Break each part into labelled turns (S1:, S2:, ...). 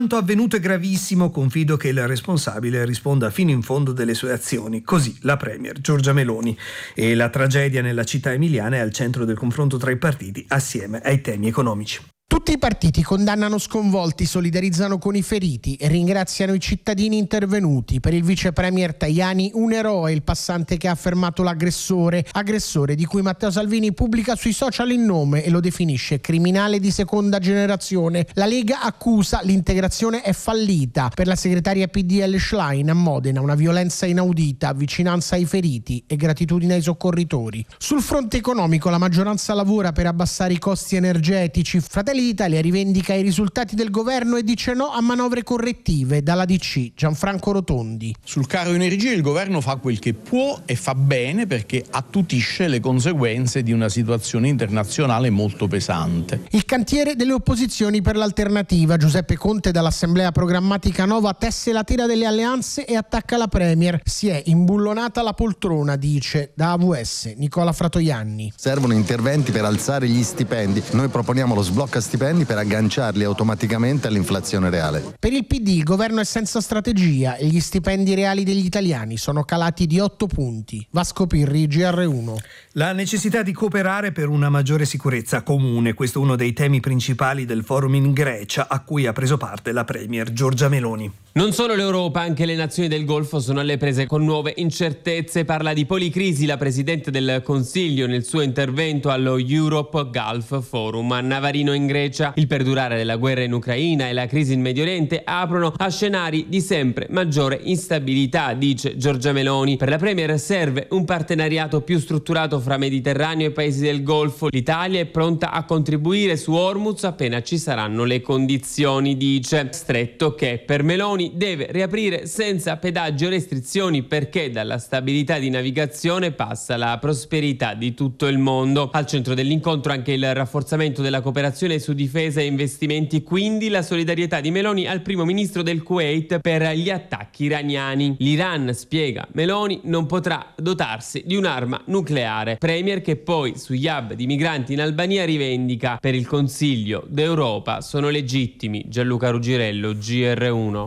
S1: Quanto avvenuto è gravissimo, confido che il responsabile risponda fino in fondo delle sue azioni. Così la premier Giorgia Meloni. E la tragedia nella città emiliana è al centro del confronto tra i partiti assieme ai temi economici.
S2: Tutti i partiti condannano sconvolti, solidarizzano con i feriti e ringraziano i cittadini intervenuti. Per il vice premier Tajani un eroe il passante che ha fermato l'aggressore di cui Matteo Salvini pubblica sui social il nome e lo definisce criminale di seconda generazione. La Lega accusa l'integrazione è fallita. Per la segretaria PDL Schlein a Modena una violenza inaudita, vicinanza ai feriti e gratitudine ai soccorritori. Sul fronte economico la maggioranza lavora per abbassare i costi energetici. Fratelli d'Italia rivendica i risultati del governo e dice no a manovre correttive. Dalla DC Gianfranco Rotondi.
S3: Sul caro energia il governo fa quel che può e fa bene perché attutisce le conseguenze di una situazione internazionale molto pesante.
S2: Il cantiere delle opposizioni per l'alternativa. Giuseppe Conte dall'Assemblea Programmatica Nova tesse la tela delle alleanze e attacca la premier. Si è imbullonata la poltrona, dice da AVS Nicola Fratoianni.
S4: Servono interventi per alzare gli stipendi. Noi proponiamo lo sblocca stipendi per agganciarli automaticamente all'inflazione reale.
S2: Per il PD il governo è senza strategia e gli stipendi reali degli italiani sono calati di 8 punti. Vasco Pirri, GR1.
S1: La necessità di cooperare per una maggiore sicurezza comune, questo è uno dei temi principali del forum in Grecia a cui ha preso parte la premier Giorgia Meloni.
S5: Non solo l'Europa, anche le nazioni del Golfo sono alle prese con nuove incertezze. Parla di policrisi la Presidente del Consiglio nel suo intervento allo Europe Gulf Forum a Navarino in Grecia. Il perdurare della guerra in Ucraina e la crisi in Medio Oriente aprono a scenari di sempre maggiore instabilità, dice Giorgia Meloni. Per la Premier serve un partenariato più strutturato fra Mediterraneo e paesi del Golfo. L'Italia è pronta a contribuire su Hormuz appena ci saranno le condizioni, dice. Stretto che per Meloni deve riaprire senza pedaggi o restrizioni perché dalla stabilità di navigazione passa la prosperità di tutto il mondo. Al centro dell'incontro anche il rafforzamento della cooperazione su difesa e investimenti, quindi la solidarietà di Meloni al primo ministro del Kuwait per gli attacchi iraniani. L'Iran, spiega Meloni, non potrà dotarsi di un'arma nucleare. Premier che poi sugli hub di migranti in Albania rivendica per il Consiglio d'Europa sono legittimi. Gianluca Rugirello, GR1.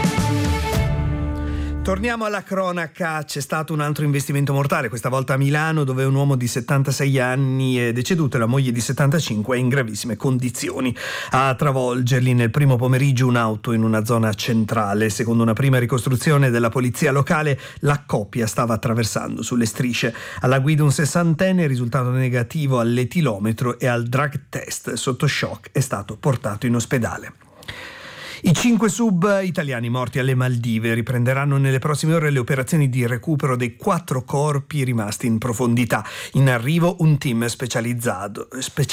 S1: Torniamo alla cronaca, c'è stato un altro investimento mortale, questa volta a Milano, dove un uomo di 76 anni è deceduto e la moglie di 75 è in gravissime condizioni. A travolgerli nel primo pomeriggio un'auto in una zona centrale. Secondo una prima ricostruzione della polizia locale, la coppia stava attraversando sulle strisce. Alla guida un sessantenne, risultato negativo all'etilometro e al drug test. Sotto shock è stato portato in ospedale. I 5 sub italiani morti alle Maldive riprenderanno nelle prossime ore le operazioni di recupero dei 4 corpi rimasti in profondità. In arrivo un team specializzato,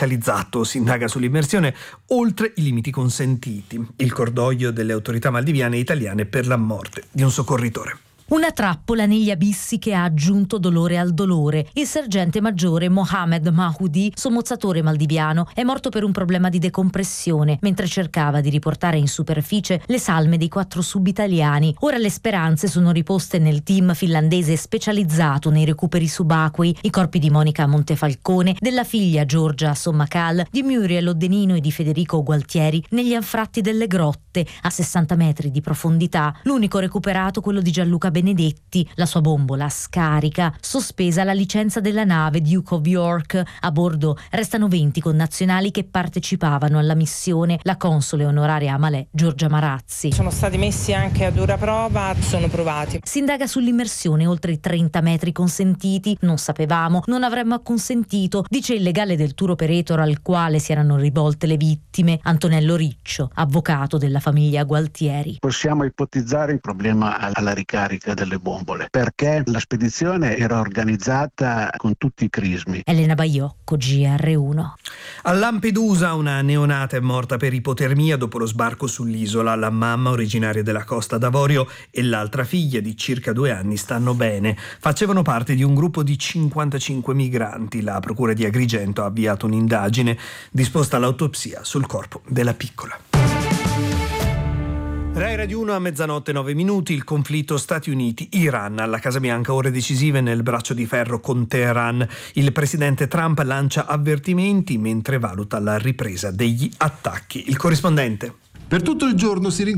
S1: si indaga sull'immersione oltre i limiti consentiti. Il cordoglio delle autorità maldiviane e italiane per la morte di un soccorritore.
S6: Una trappola negli abissi che ha aggiunto dolore al dolore. Il sergente maggiore Mohamed Mahoudi, sommozzatore maldiviano, è morto per un problema di decompressione mentre cercava di riportare in superficie le salme dei 4 sub-italiani. Ora le speranze sono riposte nel team finlandese specializzato nei recuperi subacquei, i corpi di Monica Montefalcone, della figlia Giorgia Sommacal, di Muriel Oddenino e di Federico Gualtieri negli anfratti delle grotte a 60 metri di profondità. L'unico recuperato quello di Gianluca Benedetti, la sua bombola scarica, sospesa la licenza della nave Duke of York. A bordo restano 20 connazionali che partecipavano alla missione. La console onoraria a Malé, Giorgia Marazzi.
S7: Sono stati messi anche a dura prova, sono provati.
S6: Si indaga sull'immersione oltre i 30 metri consentiti. Non sapevamo, non avremmo acconsentito, dice il legale del tour operator al quale si erano rivolte le vittime, Antonello Riccio, avvocato della famiglia Gualtieri.
S8: Possiamo ipotizzare il problema alla ricarica delle bombole, perché la spedizione era organizzata con tutti i crismi.
S6: Elena Baiocco, GR1.
S1: A Lampedusa una neonata è morta per ipotermia dopo lo sbarco sull'isola. La mamma, originaria della Costa d'Avorio, e l'altra figlia di circa 2 anni stanno bene. Facevano parte di un gruppo di 55 migranti. La procura di Agrigento ha avviato un'indagine disposta all'autopsia sul corpo della piccola. Rai Radio 1 a 00:09, il conflitto Stati Uniti-Iran. Alla Casa Bianca ore decisive nel braccio di ferro con Teheran. Il presidente Trump lancia avvertimenti mentre valuta la ripresa degli attacchi. Il corrispondente.
S9: Per tutto il giorno si